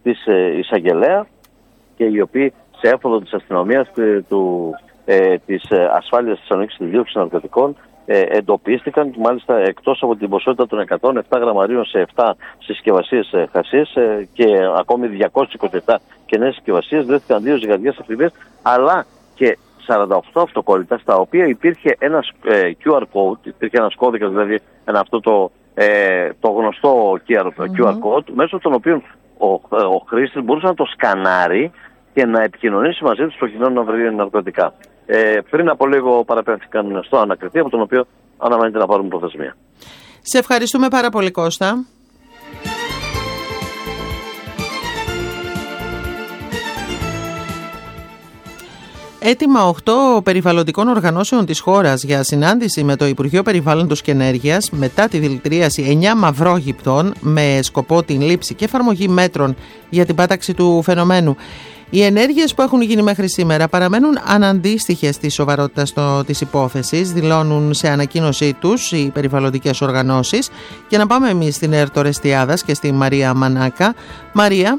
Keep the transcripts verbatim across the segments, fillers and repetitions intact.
της ε, εισαγγελέα και οι οποίοι σε έφοδο της αστυνομίας του, ε, της ε, ασφάλειας της Θεσσαλονίκης στη δίωξη ναρκωτικών ε, εντοπίστηκαν και μάλιστα εκτός από την ποσότητα των εκατόν επτά γραμμαρίων σε επτά συσκευασίες ε, χασίς ε, και ακόμη διακόσιες είκοσι επτά κενές συσκευασίες βρέθηκαν δύο ζυγαριές ακριβές αλλά και σαράντα οκτώ αυτοκόλλητα στα οποία υπήρχε ένας ε, κιου αρ code, υπήρχε ένας κώδικας δηλαδή ένα αυτό το, ε, το γνωστό κιου αρ code μέσω των οποίων ο, ο χρήστης μπορούσε να το σκανάρει και να επικοινωνήσει μαζί τους προκειμένου να βρει ναρκωτικά. Ε, πριν από λίγο παραπέμφθηκαν στο ανακριτή, από τον οποίο αναμένεται να πάρουμε προθεσμία. Σε ευχαριστούμε πάρα πολύ, Κώστα. Έτοιμα οκτώ περιβαλλοντικών οργανώσεων της χώρας για συνάντηση με το Υπουργείο Περιβάλλοντος και Ενέργειας μετά τη δηλητηρίαση εννιά μαυρόγυπτων με σκοπό την λήψη και εφαρμογή μέτρων για την πάταξη του φαινομένου. Οι ενέργειες που έχουν γίνει μέχρι σήμερα παραμένουν αναντίστοιχες της σοβαρότητας της υπόθεσης, δηλώνουν σε ανακοίνωσή τους οι περιβαλλοντικές οργανώσεις. Και να πάμε εμείς στην ΕΡΤ Ορεστιάδας και στη Μαρία Μανάκα. Μαρία.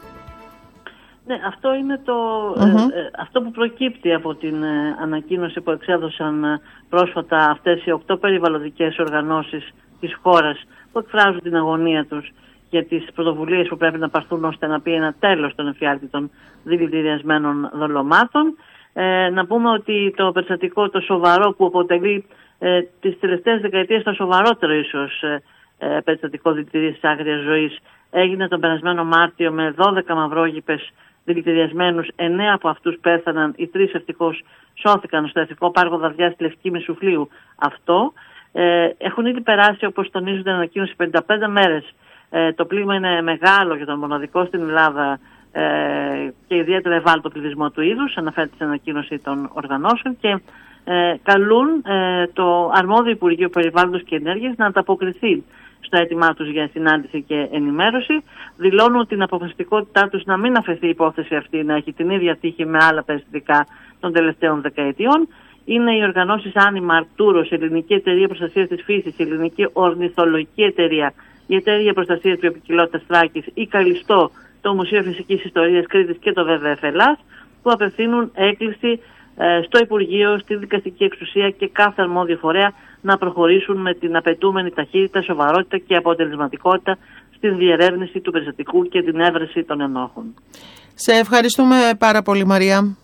Ναι, αυτό είναι το, mm-hmm. ε, αυτό που προκύπτει από την ε, ανακοίνωση που εξέδωσαν ε, πρόσφατα αυτές οι οκτώ περιβαλλοντικές οργανώσεις της χώρας που εκφράζουν την αγωνία τους για τις πρωτοβουλίες που πρέπει να πάρθουν ώστε να πει ένα τέλος των εφιάλτητων δηλητηριασμένων δολωμάτων. Ε, να πούμε ότι το περιστατικό το σοβαρό που αποτελεί ε, τις τελευταίες δεκαετίες το σοβαρότερο ίσως ε, ε, περιστατικό δηλητηρίασης άγριας ζωής έγινε τον περασμένο Μάρτιο με δώδεκα μαυρόγυπες δηλητηριασμένους, εννέα από αυτούς πέθαναν, οι τρεις ευτυχώς σώθηκαν στο Εθνικό Πάρκο Δαδιάς στη Λευκή Μισουφλίου. Αυτό ε, έχουν ήδη περάσει, όπως τονίζουν την ανακοίνωση, πενήντα πέντε μέρες. Ε, το πλήγμα είναι μεγάλο για τον μοναδικό στην Ελλάδα ε, και ιδιαίτερα ευάλωτο πληθυσμό του είδους, αναφέρεται στην ανακοίνωση των οργανώσεων και ε, καλούν ε, το αρμόδιο Υπουργείο Περιβάλλοντος και Ενέργειας να ανταποκριθεί στο αίτημά τους για συνάντηση και ενημέρωση. Δηλώνουν την αποφασιστικότητά τους να μην αφαιθεί η υπόθεση αυτή να έχει την ίδια τύχη με άλλα περιστατικά των τελευταίων δεκαετιών. Είναι οι οργανώσεις Άνιμα, Αρκτούρος, Ελληνική Εταιρεία Προστασίας της Φύσης, Ελληνική Ορνηθολογική Εταιρεία, η Εταιρεία Προστασίας της Βιοποικιλότητας Θράκης, η Καλιστό, το Μουσείο Φυσικής Ιστορίας Κρήτης και το ΒΒΕ Ελλάς, που απευθύνουν έκκληση ε, στο Υπουργείο, στη δικαστική εξουσία και κάθε αρμόδιο φορέα να προχωρήσουν με την απαιτούμενη ταχύτητα, σοβαρότητα και αποτελεσματικότητα στην διερεύνηση του περιστατικού και την έβρεση των ενόχων. Σε ευχαριστούμε πάρα πολύ, Μαρία.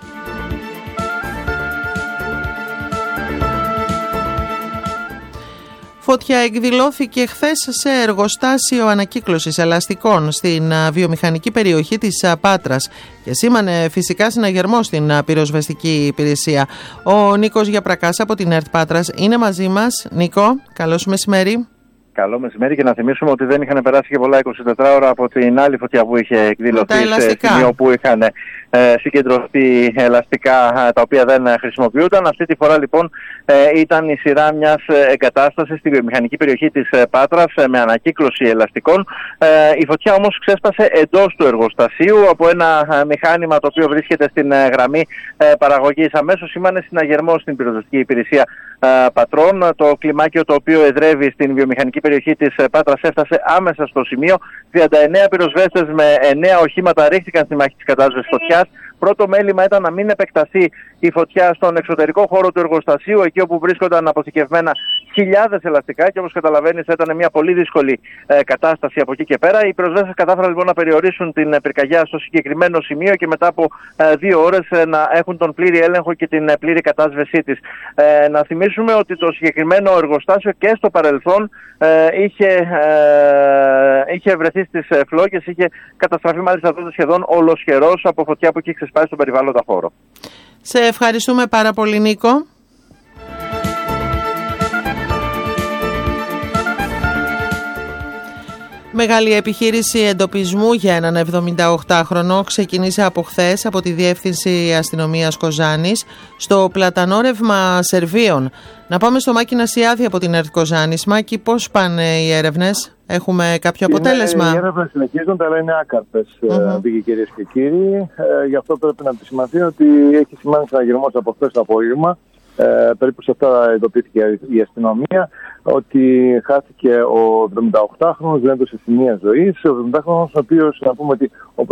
Φωτιά εκδηλώθηκε χθες σε εργοστάσιο ανακύκλωσης ελαστικών στην βιομηχανική περιοχή της Πάτρας και σήμανε φυσικά συναγερμό στην πυροσβεστική υπηρεσία. Ο Νίκος Γιαπρακάς από την ΕΡΤ Πάτρας είναι μαζί μας. Νίκο, καλώς μεσημέρι. Καλό μεσημέρι και να θυμίσουμε ότι δεν είχαν περάσει και πολλά είκοσι τέσσερις ώρα από την άλλη φωτιά που είχε εκδηλωθεί σε σημείο που είχαν ε, συγκεντρωθεί ελαστικά τα οποία δεν χρησιμοποιούνταν. Αυτή τη φορά λοιπόν ε, ήταν η σειρά μιας εγκατάστασης στη βιομηχανική περιοχή της Πάτρας ε, με ανακύκλωση ελαστικών. Ε, η φωτιά όμως ξέσπασε εντός του εργοστασίου από ένα ε, μηχάνημα το οποίο βρίσκεται στην ε, γραμμή ε, παραγωγής. Αμέσως σήμανε συναγερμό στην πυροσβεστική υπηρεσία ε, Πατρών. Το κλιμάκιο το οποίο εδρεύει στην βιομηχανική περιοχή της Πάτρας έφτασε άμεσα στο σημείο. τριάντα εννέα πυροσβέστες με εννέα οχήματα ρίχτηκαν στη μάχη της κατάσβεσης φωτιάς. Πρώτο μέλημα ήταν να μην επεκταθεί η φωτιά στον εξωτερικό χώρο του εργοστασίου, εκεί όπου βρίσκονταν αποθηκευμένα χιλιάδες ελαστικά και όπως καταλαβαίνεις ήταν μια πολύ δύσκολη ε, κατάσταση από εκεί και πέρα. Οι πυροσβέστες κατάφεραν λοιπόν να περιορίσουν την πυρκαγιά στο συγκεκριμένο σημείο και μετά από ε, δύο ώρες ε, να έχουν τον πλήρη έλεγχο και την ε, πλήρη κατάσβεσή της. Ε, να θυμίσουμε ότι το συγκεκριμένο εργοστάσιο και στο παρελθόν ε, είχε, ε, είχε βρεθεί στις ε, φλόγες, είχε καταστραφεί μάλιστα τότε σχεδόν ολοσχερός από φωτιά που είχε ξεσπάσει στον περιβάλλοντα χώρο. Σε ευχαριστούμε πάρα πολύ, Νίκο. Μεγάλη επιχείρηση εντοπισμού για έναν εβδομηνταοκτάχρονο ξεκίνησε από χθες από τη Διεύθυνση Αστυνομίας Κοζάνης στο πλατανόρευμα Σερβίων. Να πάμε στο Μάκη Νασιάδη από την ΕΡΤ Κοζάνης. Μάκη, πώς πάνε οι έρευνες, έχουμε κάποιο αποτέλεσμα? Είναι, οι έρευνες συνεχίζονται, αλλά είναι άκαρπες, mm-hmm. ε, κυρίες και κύριοι. Ε, γι' αυτό πρέπει να επισημανθεί ότι έχει σημάνει συναγερμός από χθες το απόγευμα. Ε, περίπου σε αυτά ειδοποιήθηκε η αστυνομία ότι χάθηκε ο εβδομηνταοκτάχρονος, δεν έδωσε σημεία ζωής. Ο εβδομηντάχρονος, ο οποίος, να πούμε ότι